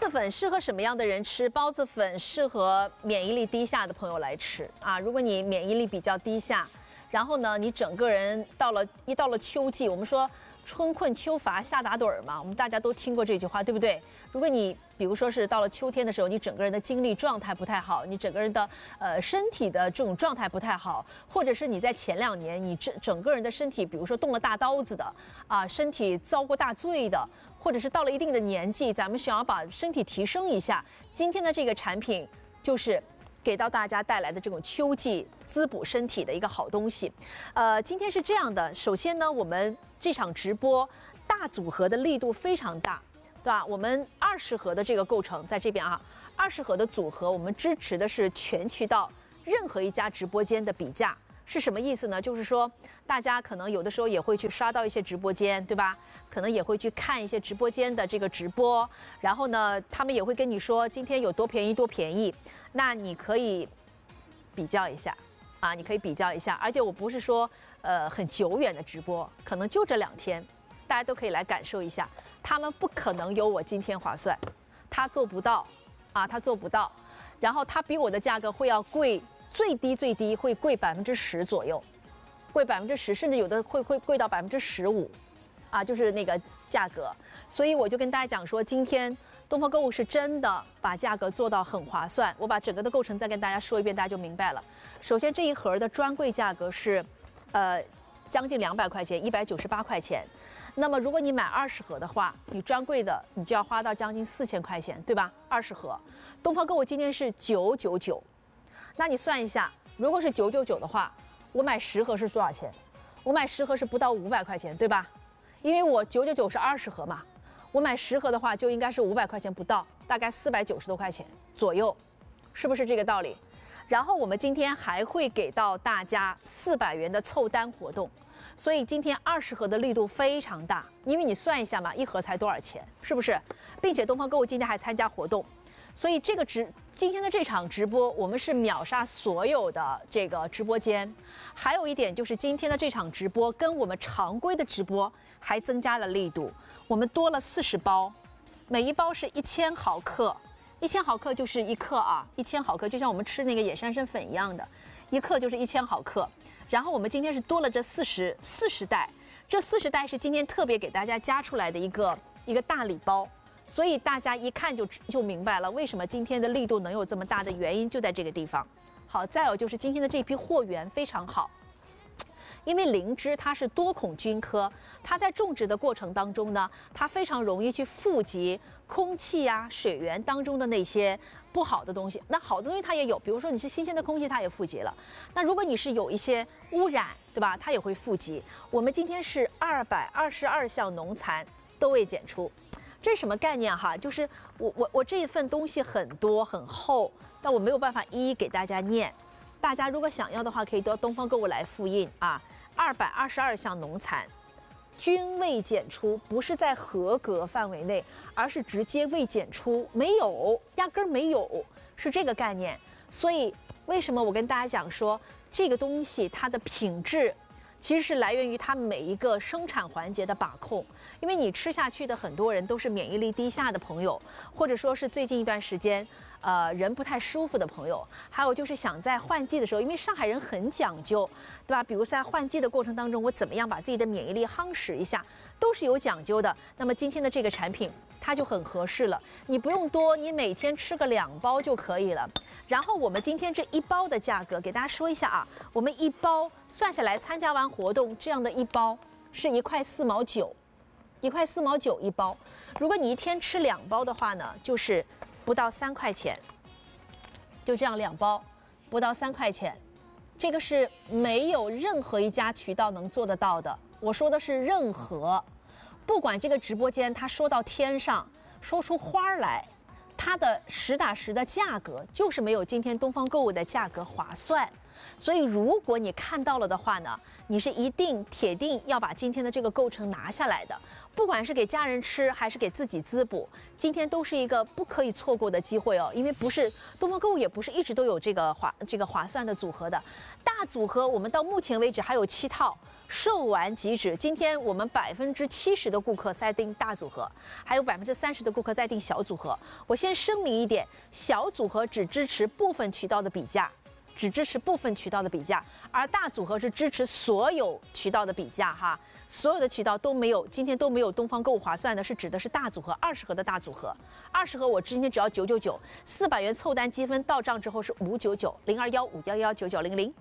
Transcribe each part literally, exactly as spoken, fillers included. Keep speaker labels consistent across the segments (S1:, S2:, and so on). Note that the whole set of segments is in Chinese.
S1: 子粉适合什么样的人吃？包子粉适合免疫力低下的朋友来吃啊。如果你免疫力比较低下，然后呢，你整个人到了一到了秋季，我们说春困秋乏夏打盹儿嘛，我们大家都听过这句话，对不对？如果你比如说是到了秋天的时候，你整个人的精力状态不太好，你整个人的呃身体的这种状态不太好，或者是你在前两年你整整个人的身体，比如说动了大刀子的啊，身体遭过大罪的，或者是到了一定的年纪，咱们想要把身体提升一下，今天的这个产品就是给到大家带来的这种秋季滋补身体的一个好东西。呃，今天是这样的，首先呢，我们这场直播大组合的力度非常大，对吧？我们二十盒的这个构成在这边啊，二十盒的组合，我们支持的是全渠道任何一家直播间的比价。是什么意思呢？就是说，大家可能有的时候也会去刷到一些直播间，对吧？可能也会去看一些直播间的这个直播，然后呢，他们也会跟你说今天有多便宜多便宜，那你可以比较一下，啊，你可以比较一下。而且我不是说呃很久远的直播，可能就这两天，大家都可以来感受一下，他们不可能有我今天划算，他做不到，啊，他做不到，然后他比我的价格会要贵。最低最低会贵百分之十左右，贵百分之十，甚至有的会会贵到百分之十五，啊，就是那个价格。所以我就跟大家讲说，今天东方购物是真的把价格做到很划算。我把整个的构成再跟大家说一遍，大家就明白了。首先这一盒的专柜价格是，呃，将近两百块钱，一百九十八块钱。那么如果你买二十盒的话，你专柜的你就要花到将近四千块钱，对吧？二十盒，东方购物今天是九九九。那你算一下，如果是九九九的话，我买十盒是多少钱？我买十盒是不到五百块钱，对吧？因为我九九九是二十盒嘛，我买十盒的话就应该是五百块钱不到，大概四百九十多块钱左右，是不是这个道理？然后我们今天还会给到大家四百元的凑单活动，所以今天二十盒的力度非常大，因为你算一下嘛，一盒才多少钱，是不是？并且东方购物今天还参加活动。所以这个直今天的这场直播，我们是秒杀所有的这个直播间。还有一点就是今天的这场直播跟我们常规的直播还增加了力度，我们多了四十包，每一包是一千毫克，一千毫克就是一克啊，一千毫克就像我们吃那个野山参粉一样的，一克就是一千毫克。然后我们今天是多了这四十四十袋，这四十袋是今天特别给大家加出来的一个一个大礼包。所以大家一看就就明白了，为什么今天的力度能有这么大的原因就在这个地方。好，再有就是今天的这批货源非常好，因为灵芝它是多孔菌科，它在种植的过程当中呢，它非常容易去富集空气啊、水源当中的那些不好的东西。那好的东西它也有，比如说你是新鲜的空气，它也富集了。那如果你是有一些污染，对吧？它也会富集。我们今天是二百二十二项农残都未检出。这是什么概念哈？就是我我我这一份东西很多很厚，但我没有办法一一给大家念。大家如果想要的话，可以到东方购物来复印啊。二百二十二项农残，均未检出，不是在合格范围内，而是直接未检出，没有，压根儿没有，是这个概念。所以为什么我跟大家讲说，这个东西它的品质其实是来源于它每一个生产环节的把控，因为你吃下去的很多人都是免疫力低下的朋友，或者说是最近一段时间，呃，人不太舒服的朋友，还有就是想在换季的时候，因为上海人很讲究，对吧？比如在换季的过程当中，我怎么样把自己的免疫力夯实一下，都是有讲究的。那么今天的这个产品，它就很合适了，你不用多，你每天吃个两包就可以了。然后我们今天这一包的价格给大家说一下啊，我们一包算下来，参加完活动这样的一包是一块四毛九，一块四毛九一包。如果你一天吃两包的话呢，就是不到三块钱，就这样两包不到三块钱，这个是没有任何一家渠道能做得到的。我说的是任何，不管这个直播间它说到天上，说出花来，它的实打实的价格就是没有今天东方购物的价格划算。所以如果你看到了的话呢，你是一定铁定要把今天的这个构成拿下来的，不管是给家人吃还是给自己滋补，今天都是一个不可以错过的机会哦。因为不是东方购物也不是一直都有这个划这个划算的组合的，大组合我们到目前为止还有七套， 售完即止。今天我们百分之七十的顾客在订大组合，还有百分之三十的顾客在订小组合。我先声明一点，小组合只支持部分渠道的比价。只支持部分渠道的比价，而大组合是支持所有渠道的比价哈，所有的渠道都没有，今天都没有东方购物划算的，是指的是大组合，二十盒的大组合，二十盒我今天只要九九九，四百元凑单积分到账之后是五九九，零二幺五幺幺九九零零。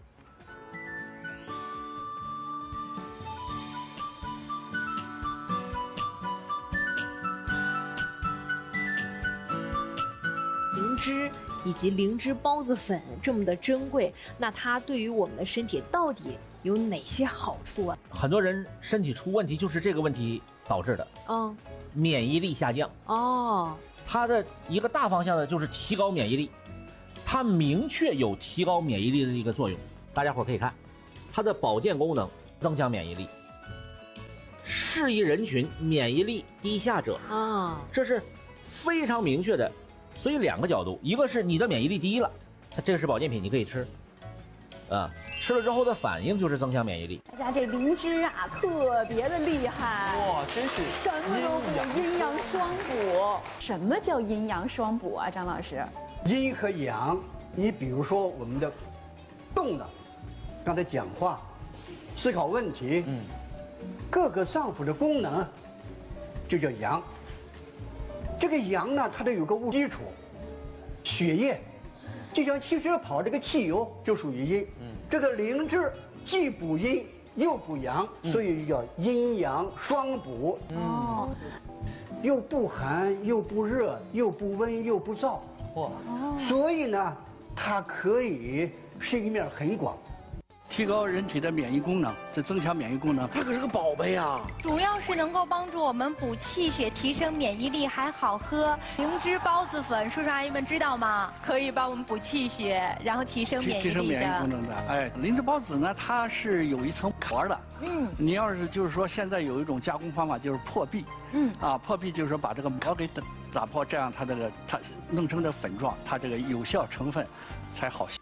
S2: 灵芝以及灵芝孢子粉这么的珍贵，那它对于我们的身体到底有哪些好处啊？
S3: 很多人身体出问题就是这个问题导致的，
S2: 嗯，
S3: 免疫力下降。
S2: 哦，
S3: 它的一个大方向呢就是提高免疫力，它明确有提高免疫力的一个作用。大家伙可以看，它的保健功能增强免疫力，适宜人群免疫力低下者
S2: 啊，
S3: 这是非常明确的。所以两个角度，一个是你的免疫力低了，它这个是保健品，你可以吃，啊，吃了之后的反应就是增强免疫力。
S4: 大家这灵芝啊，特别的厉害，
S5: 哇，真是
S4: 什么都补，阴阳双补。什么叫阴阳双补啊，张老师？
S5: 阴和阳，你比如说我们的动的，刚才讲话、思考问题，嗯，各个脏腑的功能，就叫阳。这个阳呢，它得有个物基础，血液，就像汽车跑这个汽油就属于阴。嗯，这个灵芝既补阴又补阳，所以叫阴阳双补。哦，又不寒又不热，又不温又不燥。哇，所以呢，它可以是一面很广。
S6: 提高人体的免疫功能，这增强免疫功能，
S7: 它可是个宝贝啊！
S8: 主要是能够帮助我们补气血、提升免疫力，还好喝。灵芝孢子粉，叔叔阿姨们知道吗？可以帮我们补气血，然后提升免疫力的。
S6: 提升免疫功能的。哎，灵芝孢子呢，它是有一层壳的。嗯。你要是就是说现在有一种加工方法，就是破壁。嗯。啊，破壁就是说把这个膜给打打破，这样它这个它弄成这粉状，它这个有效成分才好